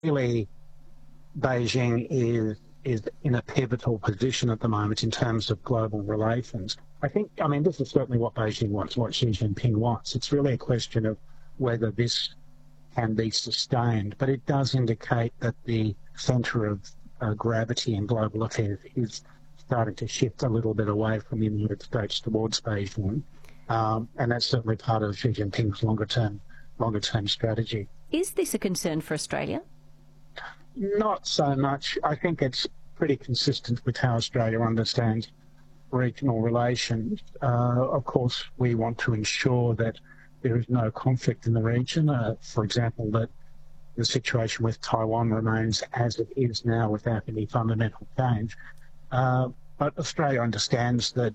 Really, Beijing is in a pivotal position at the moment in terms of global relations. I mean, this is certainly what Beijing wants, what Xi Jinping wants. It's really a question of whether this can be sustained, but it does indicate that the centre of gravity in global affairs is starting to shift a little bit away from the United States towards Beijing, and that's certainly part of Xi Jinping's longer-term strategy. Is this a concern for Australia? Not so much. I think it's pretty consistent with how Australia understands regional relations. Of course, we want to ensure that there is no conflict in the region. For example, that the situation with Taiwan remains as it is now without any fundamental change. But Australia understands that,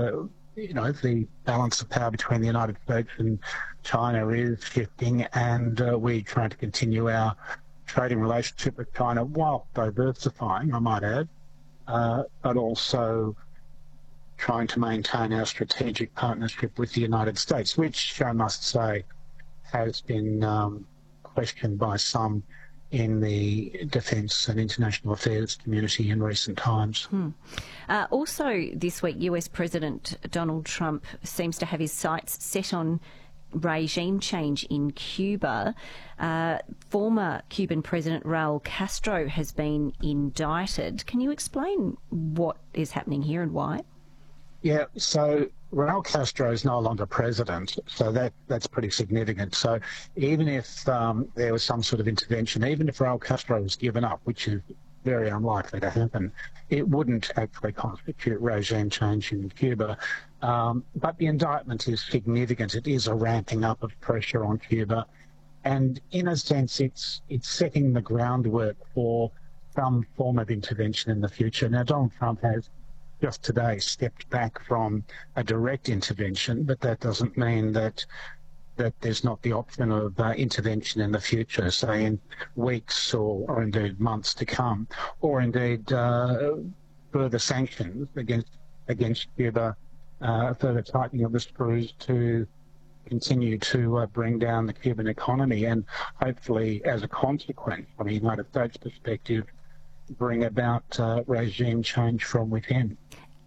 the balance of power between the United States and China is shifting, and we're trying to continue our trading relationship with China while diversifying, I might add, but also trying to maintain our strategic partnership with the United States, which I must say has been questioned by some in the defence and international affairs community in recent times. Also this week, US President Donald Trump seems to have his sights set on regime change in Cuba. Former Cuban President Raul Castro has been indicted. Can you explain what is happening here and why? Yeah, so Raul Castro is no longer president, so that's pretty significant. So even if there was some sort of intervention, even if Raul Castro was given up, which is very unlikely to happen, it wouldn't actually constitute regime change in Cuba. But the indictment is significant. It is a ramping up of pressure on Cuba. And in a sense, it's setting the groundwork for some form of intervention in the future. Now, Donald Trump has just today stepped back from a direct intervention, but that doesn't mean that there's not the option of intervention in the future, say in weeks or indeed months to come, or indeed further sanctions against Cuba, further tightening of the screws to continue to bring down the Cuban economy and hopefully, as a consequence, from a United States perspective, bring about regime change from within.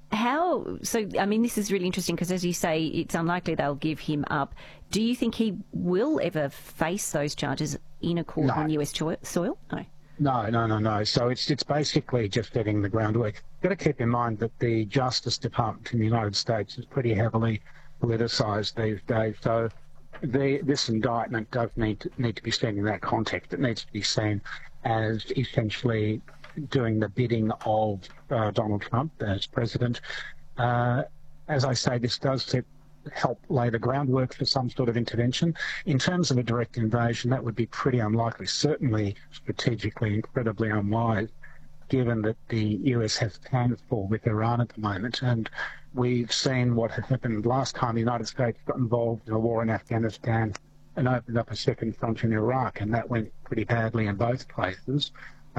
This is really interesting because, as you say, it's unlikely they'll give him up. Do you think he will ever face those charges in a court on US soil? No. So it's basically just getting the groundwork. You've got to keep in mind that the Justice Department in the United States is pretty heavily politicised these days. So this indictment does need to be seen in that context. It needs to be seen as essentially doing the bidding of Donald Trump as president. As I say, this does help lay the groundwork for some sort of intervention. In terms of a direct invasion, that would be pretty unlikely, certainly strategically incredibly unwise, given that the US has hands full with Iran at the moment. And we've seen what had happened last time the United States got involved in a war in Afghanistan and opened up a second front in Iraq, and that went pretty badly in both places.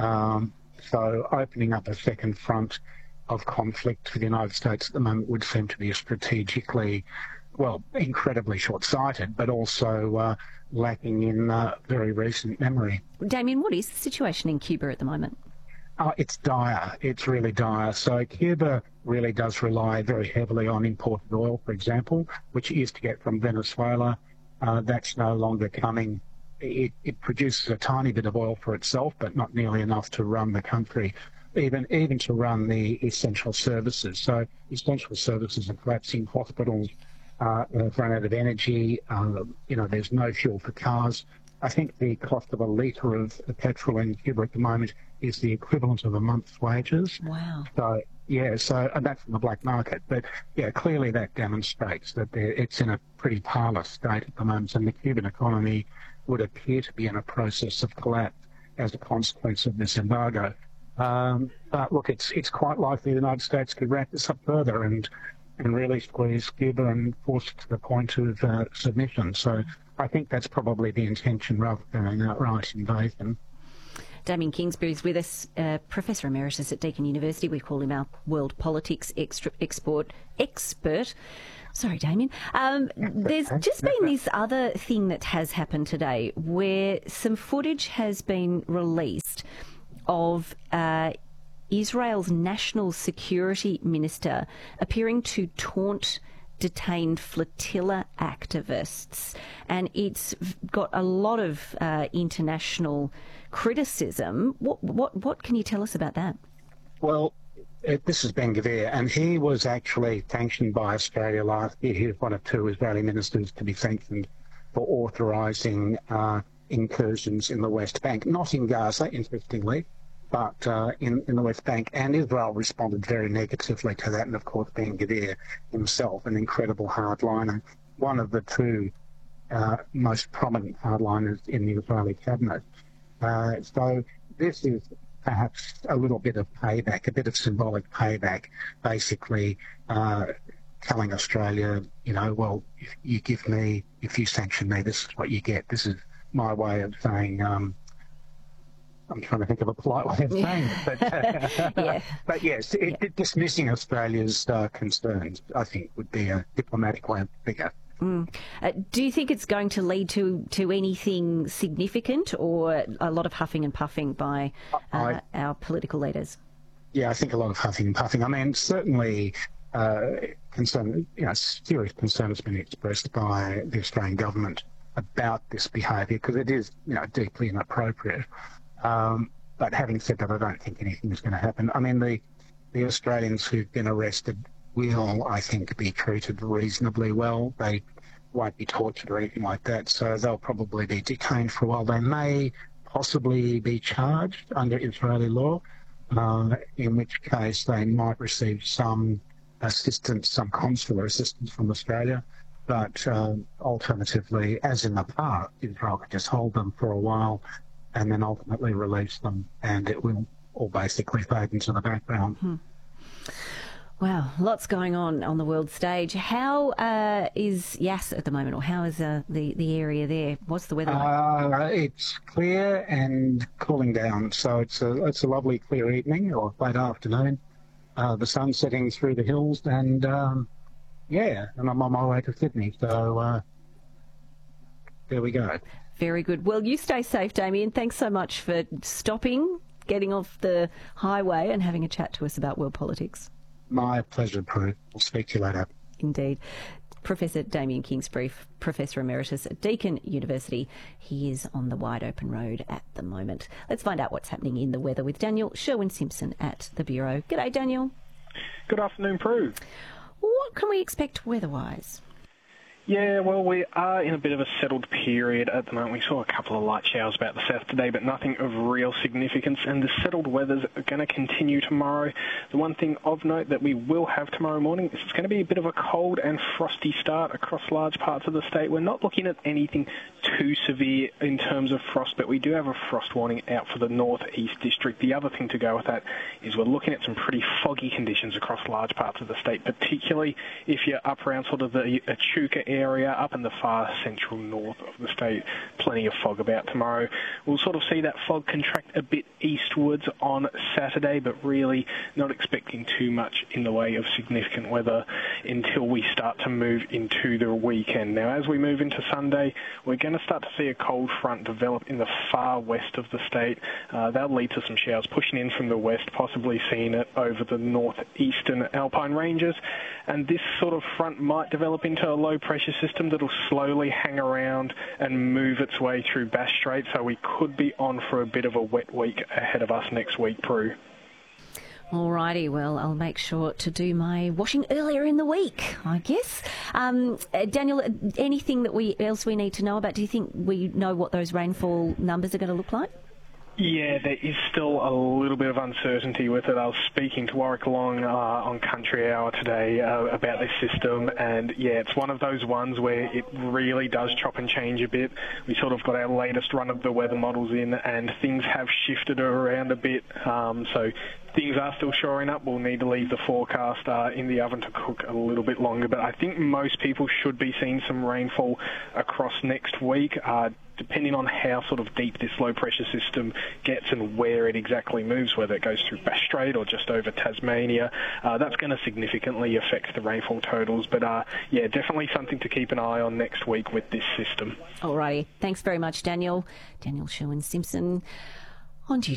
So opening up a second front of conflict for the United States at the moment would seem to be a strategically, incredibly short-sighted, but also lacking in very recent memory. Damien, what is the situation in Cuba at the moment? It's dire. It's really dire. So Cuba really does rely very heavily on imported oil, for example, which it used to get from Venezuela. That's no longer coming. It produces a tiny bit of oil for itself, but not nearly enough to run the country, even to run the essential services. So essential services are collapsing. Hospitals have run out of energy. There's no fuel for cars. I think the cost of a litre of petrol in Cuba at the moment is the equivalent of a month's wages. Wow. And that's in the black market. But clearly that demonstrates that it's in a pretty parlous state at the moment, and the Cuban economy would appear to be in a process of collapse as a consequence of this embargo. But look, it's quite likely the United States could ramp this up further and really squeeze Cuba and force it to the point of submission. So I think that's probably the intention rather than an outright invasion. Damien Kingsbury is with us, Professor Emeritus at Deakin University. We call him our world politics expert. Sorry, Damien. There's just been this other thing that has happened today where some footage has been released of Israel's national security minister appearing to taunt detained flotilla activists, and it's got a lot of international criticism. What can you tell us about that? Well, this is Ben-Gvir, and he was actually sanctioned by Australia last year. He was one of two Israeli ministers to be sanctioned for authorising incursions in the West Bank, not in Gaza, interestingly, but in the West Bank. And Israel responded very negatively to that, and of course Ben-Gvir himself, an incredible hardliner, one of the two most prominent hardliners in the Israeli cabinet. So this is perhaps a little bit of payback, a bit of symbolic payback, basically telling Australia, well, if you sanction me, this is what you get. This is my way of saying, I'm trying to think of a polite way of saying it, but, but yes, dismissing Australia's concerns, I think, would be a diplomatic way of putting it. Do you think it's going to lead to anything significant, or a lot of huffing and puffing by our political leaders? Yeah, I think a lot of huffing and puffing. I mean, certainly serious concern has been expressed by the Australian government about this behaviour, because it is, deeply inappropriate. But having said that, I don't think anything is going to happen. I mean, the Australians who've been arrested will, I think, be treated reasonably well. They won't be tortured or anything like that, so they'll probably be detained for a while. They may possibly be charged under Israeli law, in which case they might receive some assistance, some consular assistance from Australia. But alternatively, as in the past, Israel could just hold them for a while and then ultimately release them, and it will all basically fade into the background. Wow, lots going on the world stage. How is Yas at the moment, or how is the area there? What's the weather like? It's clear and cooling down, so it's a lovely clear evening or late afternoon. The sun's setting through the hills, and and I'm on my way to Sydney, so there we go. Very good. Well, you stay safe, Damien. Thanks so much for stopping, getting off the highway and having a chat to us about world politics. My pleasure, Prue. We'll speak to you later. Indeed. Professor Damien Kingsbury, Professor Emeritus at Deakin University. He is on the wide open road at the moment. Let's find out what's happening in the weather with Daniel Sherwin-Simpson at the Bureau. G'day, Daniel. Good afternoon, Prue. What can we expect weather-wise? Yeah, well, we are in a bit of a settled period at the moment. We saw a couple of light showers about the south today, but nothing of real significance, and the settled weather's going to continue tomorrow. The one thing of note that we will have tomorrow morning is it's going to be a bit of a cold and frosty start across large parts of the state. We're not looking at anything too severe in terms of frost, but we do have a frost warning out for the northeast district. The other thing to go with that is we're looking at some pretty foggy conditions across large parts of the state, particularly if you're up around sort of the Echuca area, up in the far central north of the state. Plenty of fog about tomorrow. We'll sort of see that fog contract a bit eastwards on Saturday, but really not expecting too much in the way of significant weather until we start to move into the weekend. Now, as we move into Sunday, we're going to start to see a cold front develop in the far west of the state. That'll lead to some showers pushing in from the west, possibly seeing it over the northeastern alpine ranges. And this sort of front might develop into a low pressure system that'll slowly hang around and move its way through Bass Strait, so we could be on for a bit of a wet week ahead of us next week, Prue. Alrighty, well, I'll make sure to do my washing earlier in the week, I guess. Daniel, anything else we need to know about? Do you think we know what those rainfall numbers are going to look like? Yeah, there is still a little bit of uncertainty with it. I was speaking to Warwick Long on Country Hour today about this system, and yeah, it's one of those ones where it really does chop and change a bit. We sort of got our latest run of the weather models in, and things have shifted around a bit, so things are still shoring up. We'll need to leave the forecast in the oven to cook a little bit longer, but I think most people should be seeing some rainfall across next week. depending on how sort of deep this low pressure system gets and where it exactly moves, whether it goes through Bass Strait or just over Tasmania, that's going to significantly affect the rainfall totals. But yeah, definitely something to keep an eye on next week with this system. Alrighty, thanks very much, Daniel. Daniel Sherwin-Simpson on duty.